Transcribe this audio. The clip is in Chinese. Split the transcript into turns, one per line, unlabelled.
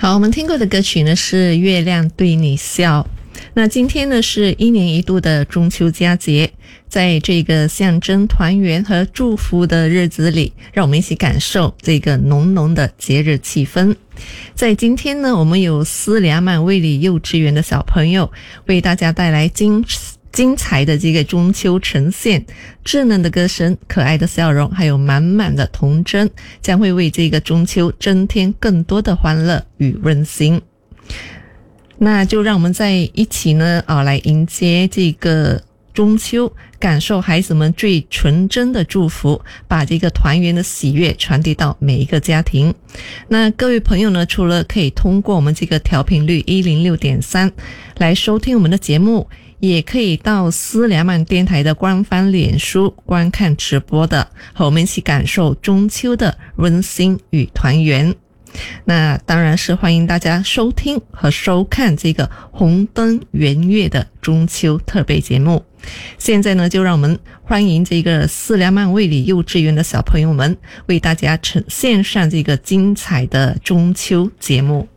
好，我们听过的歌曲呢是月亮对你笑。那今天呢是一年一度的中秋佳节，在这个象征团圆和祝福的日子里，让我们一起感受这个浓浓的节日气氛。在今天呢，我们有斯良曼卫理幼稚园的小朋友为大家带来精彩的这个中秋呈现，稚嫩的歌声，可爱的笑容，还有满满的童真，将会为这个中秋增添更多的欢乐与温馨。那就让我们在一起呢来迎接这个中秋，感受孩子们最纯真的祝福，把这个团圆的喜悦传递到每一个家庭。那各位朋友呢，除了可以通过我们这个调频率 106.3 来收听我们的节目，也可以到斯良曼电台的官方脸书观看直播的，和我们一起感受中秋的温馨与团圆。那当然是欢迎大家收听和收看这个红灯圆月的中秋特备节目。现在呢，就让我们欢迎这个斯良曼卫理幼稚园的小朋友们为大家呈现上这个精彩的中秋节目。